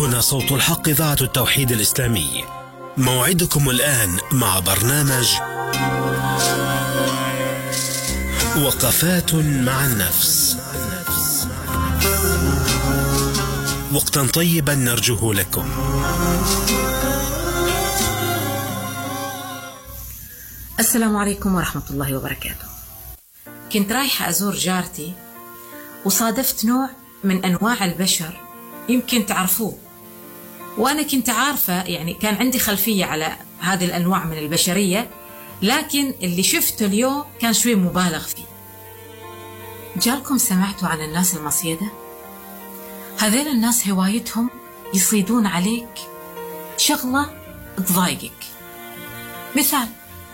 هنا صوت الحق إذاعة التوحيد الإسلامي. موعدكم الآن مع برنامج وقفات مع النفس. وقتا طيبا نرجوه لكم. السلام عليكم ورحمة الله وبركاته. كنت رايحة أزور جارتي وصادفت نوع من أنواع البشر يمكن تعرفوه، وأنا كنت عارفة، يعني كان عندي خلفية على هذه الأنواع من البشرية، لكن اللي شفته اليوم كان شوي مبالغ فيه. جالكم سمعتوا عن الناس المصيدة؟ هذين الناس هوايتهم يصيدون عليك شغلة تضايقك. مثال،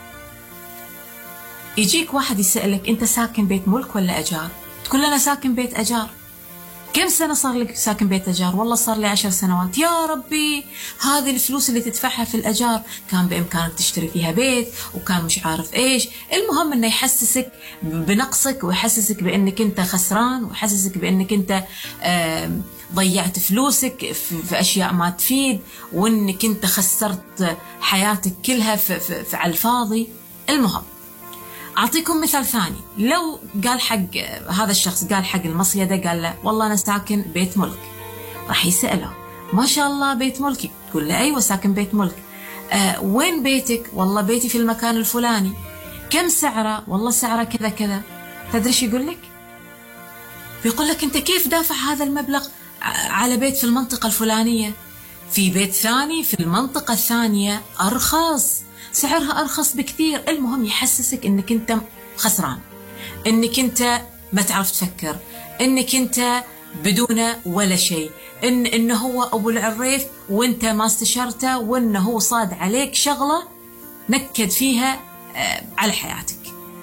يجيك واحد يسألك أنت ساكن بيت ملك ولا أجار؟ تقول له أنا ساكن بيت أجار. كم سنة صار لك ساكن بيت أجار؟ والله صار لي 10 سنوات. يا ربي، هذه الفلوس اللي تدفعها في الأجار كان بإمكانك تشتري فيها بيت، وكان مش عارف إيش. المهم إنه يحسسك بنقصك، ويحسسك بإنك أنت خسران، ويحسسك بإنك أنت ضيعت فلوسك في أشياء ما تفيد، وإنك أنت خسرت حياتك كلها في على الفاضي. المهم أعطيكم مثال ثاني. لو قال حق هذا الشخص، قال حق المصيدة، قال له والله أنا ساكن بيت ملك، راح يسأله ما شاء الله بيت ملكي؟ تقول له أيوة ساكن بيت ملك. وين بيتك؟ والله بيتي في المكان الفلاني. كم سعره؟ والله سعره كذا كذا. تدري ايش يقول لك؟ بيقول لك أنت كيف دافع هذا المبلغ على بيت في المنطقة الفلانية؟ في بيت ثاني في المنطقة الثانية أرخص، سعرها أرخص بكثير. المهم يحسسك إنك أنت خسران، إنك أنت ما تعرف تفكر، إنك أنت بدون ولا شيء، إنه هو أبو العريف وإنت ما استشرته، وإنه هو صاد عليك شغلة نكد فيها على حياتك.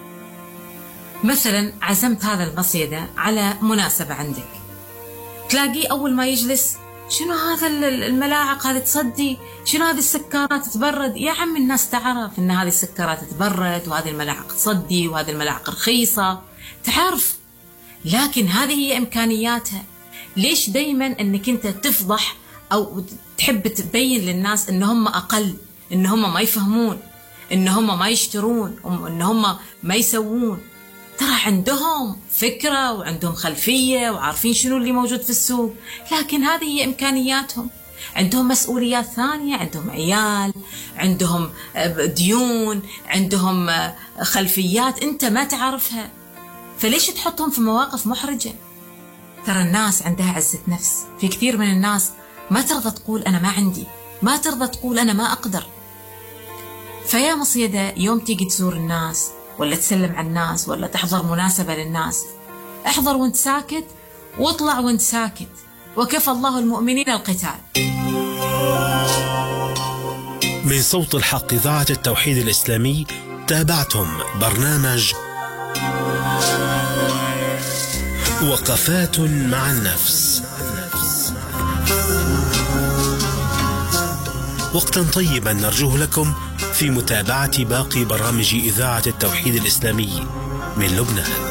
مثلا عزمت هذا المصيدة على مناسبة عندك، تلاقيه أول ما يجلس شنو هذا الملاعق هذه تصدي؟ شنو هذه السكرات تبرد؟ يا عم الناس تعرف ان هذه السكرات تبرد، وهذه الملاعق تصدي، وهذه الملاعق رخيصة، تعرف. لكن هذه هي امكانياتها. ليش دايما انك انت تفضح او تحب تبين للناس ان هم اقل، ان هم ما يفهمون، ان هم ما يشترون، ان هم ما يسوون؟ ترى عندهم فكرة وعندهم خلفية وعارفين شنو اللي موجود في السوق، لكن هذه هي إمكانياتهم. عندهم مسؤوليات ثانية، عندهم عيال، عندهم ديون، عندهم خلفيات أنت ما تعرفها. فليش تحطهم في مواقف محرجة؟ ترى الناس عندها عزة نفس. في كثير من الناس ما ترضى تقول أنا ما عندي، ما ترضى تقول أنا ما أقدر. فيا مصيدة، يوم تيجي تزور الناس ولا تسلم على الناس ولا تحضر مناسبة للناس، احضر وانت ساكت واطلع وانت ساكت، وكفى الله المؤمنين القتال. من صوت الحق إذاعة التوحيد الإسلامي تابعتم برنامج وقفات مع النفس. وقتا طيبا نرجوه لكم في متابعة باقي برامج إذاعة التوحيد الإسلامي من لبنان.